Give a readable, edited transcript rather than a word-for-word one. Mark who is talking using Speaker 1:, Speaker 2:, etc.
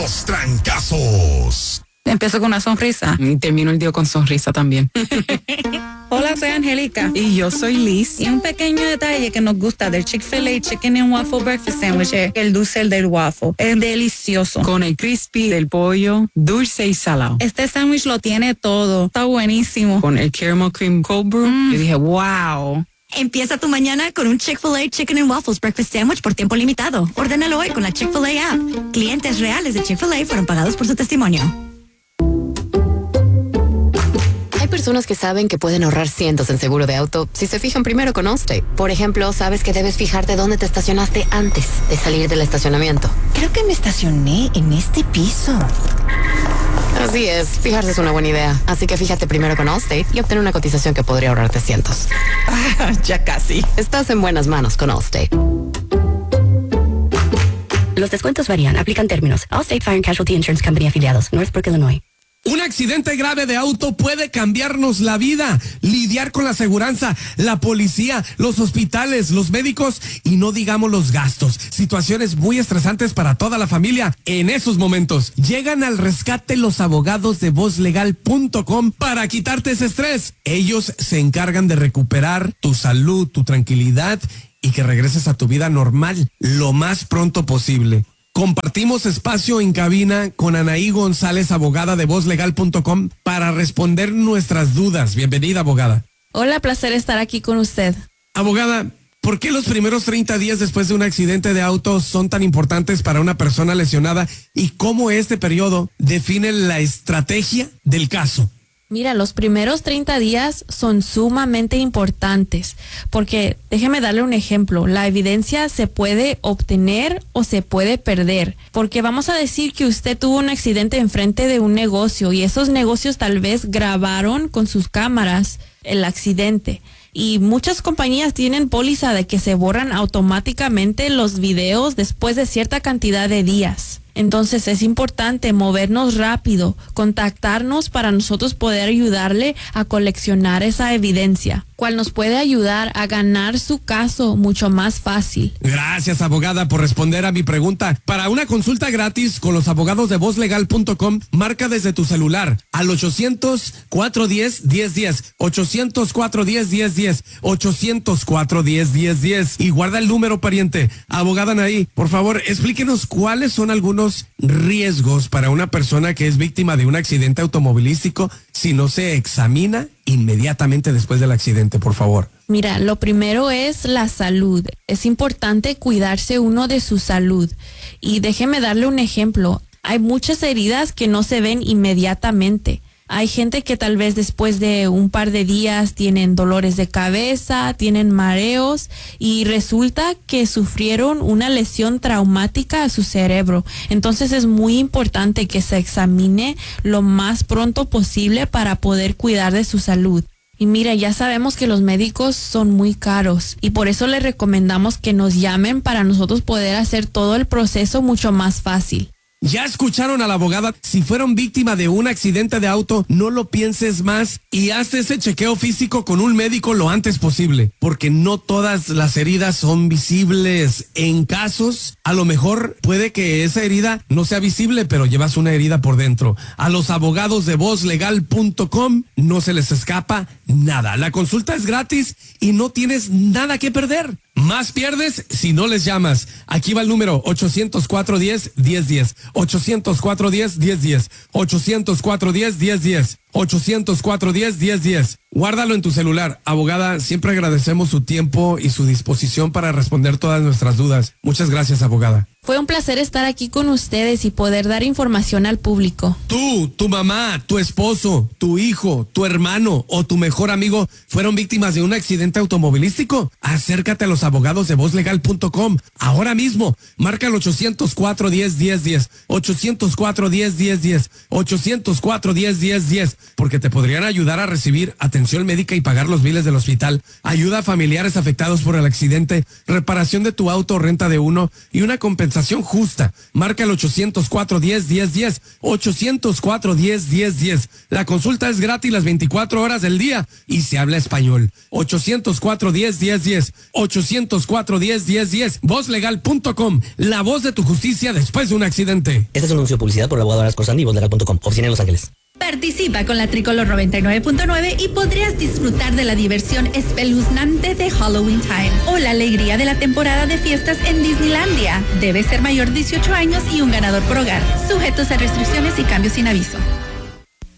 Speaker 1: Los trancazos.
Speaker 2: Empiezo con una sonrisa.
Speaker 3: Y termino el día con sonrisa también.
Speaker 2: Hola, soy Angélica.
Speaker 3: Y yo soy Liz.
Speaker 2: Y un pequeño detalle que nos gusta del Chick-fil-A Chicken and Waffle Breakfast Sandwich es el dulce del waffle. Es delicioso.
Speaker 3: Con el crispy del pollo, dulce y salado.
Speaker 2: Este sándwich lo tiene todo. Está buenísimo.
Speaker 3: Con el caramel cream cold brew, yo dije, wow.
Speaker 4: Empieza tu mañana con un Chick-fil-A Chicken and Waffles Breakfast Sandwich por tiempo limitado. Ordénalo hoy con la Chick-fil-A app. Clientes reales de Chick-fil-A fueron pagados por su testimonio.
Speaker 5: Hay personas que saben que pueden ahorrar cientos en seguro de auto si se fijan primero con Allstate. Por ejemplo, sabes que debes fijarte dónde te estacionaste antes de salir del estacionamiento.
Speaker 6: Creo que me estacioné en este piso.
Speaker 5: Así es, fijarse es una buena idea. Así que fíjate primero con Allstate y obtén una cotización que podría ahorrarte cientos.
Speaker 6: Ya casi.
Speaker 5: Estás en buenas manos con Allstate.
Speaker 7: Los descuentos varían. Aplican términos. Allstate Fire and Casualty Insurance Company afiliados. Northbrook, Illinois.
Speaker 8: Un accidente grave de auto puede cambiarnos la vida. Lidiar con la aseguranza, la policía, los hospitales, los médicos y no digamos los gastos. Situaciones muy estresantes para toda la familia. En esos momentos llegan al rescate los abogados de vozlegal.com para quitarte ese estrés. Ellos se encargan de recuperar tu salud, tu tranquilidad y que regreses a tu vida normal lo más pronto posible. Compartimos espacio en cabina con Anaí González, abogada de vozlegal.com, para responder nuestras dudas. Bienvenida, abogada.
Speaker 9: Hola, placer estar aquí con usted.
Speaker 8: Abogada, ¿por qué los primeros 30 días después de un accidente de auto son tan importantes para una persona lesionada y cómo este periodo define la estrategia del caso?
Speaker 9: Mira, los primeros 30 días son sumamente importantes porque, déjeme darle un ejemplo, la evidencia se puede obtener o se puede perder, porque vamos a decir que usted tuvo un accidente enfrente de un negocio y esos negocios tal vez grabaron con sus cámaras el accidente. Y muchas compañías tienen póliza de que se borran automáticamente los videos después de cierta cantidad de días. Entonces es importante movernos rápido, contactarnos para nosotros poder ayudarle a coleccionar esa evidencia, cual nos puede ayudar a ganar su caso mucho más fácil.
Speaker 8: Gracias, abogada, por responder a mi pregunta. Para una consulta gratis con los abogados de vozlegal.com, marca desde tu celular al 800-410-1010, 800-410-1010, 800-410-1010 y guarda el número, pariente. Abogada Anaí, por favor, explíquenos cuáles son algunos riesgos para una persona que es víctima de un accidente automovilístico si no se examina inmediatamente después del accidente, por favor.
Speaker 9: Mira, lo primero es la salud. Es importante cuidarse uno de su salud. Y déjeme darle un ejemplo. Hay muchas heridas que no se ven inmediatamente. Hay gente que tal vez después de un par de días tienen dolores de cabeza, tienen mareos y resulta que sufrieron una lesión traumática a su cerebro. Entonces es muy importante que se examine lo más pronto posible para poder cuidar de su salud. Y mira, ya sabemos que los médicos son muy caros y por eso les recomendamos que nos llamen para nosotros poder hacer todo el proceso mucho más fácil.
Speaker 8: Ya escucharon a la abogada. Si fueron víctima de un accidente de auto, no lo pienses más y haz ese chequeo físico con un médico lo antes posible, porque no todas las heridas son visibles. En casos, a lo mejor puede que esa herida no sea visible, pero llevas una herida por dentro. A los abogados de vozlegal.com no se les escapa nada. La consulta es gratis y no tienes nada que perder. Más pierdes si no les llamas. Aquí va el número 800-410-1010. 800-410-1010. 800-410-1010. 800-410-1010. Guárdalo en tu celular. Abogada, siempre agradecemos su tiempo y su disposición para responder todas nuestras dudas. Muchas gracias, abogada.
Speaker 9: Fue un placer estar aquí con ustedes y poder dar información al público.
Speaker 8: Tú, tu mamá, tu esposo, tu hijo, tu hermano o tu mejor amigo fueron víctimas de un accidente automovilístico. Acércate a los abogados de vozlegal.com. Ahora mismo, marca el 800-410-1010. 800-410-1010. 800-410-1010. porque te podrían ayudar a recibir atención médica y pagar los biles del hospital, ayuda a familiares afectados por el accidente, reparación de tu auto o renta de uno y una compensación justa. Marca el 800-410-1010, 800-410-1010. La consulta es gratis las 24 horas del día y se habla español. 800-410-1010, 800-410-1010, vozlegal.com, la voz de tu justicia después de un accidente.
Speaker 10: Este es un anuncio de publicidad por el abogado Aras Corsandi y vozlegal.com, oficina en Los Ángeles.
Speaker 4: Participa con la Tricolor 99.9 y podrías disfrutar de la diversión espeluznante de Halloween Time o la alegría de la temporada de fiestas en Disneylandia. Debe ser mayor de 18 años y un ganador por hogar. Sujetos a restricciones y cambios sin aviso.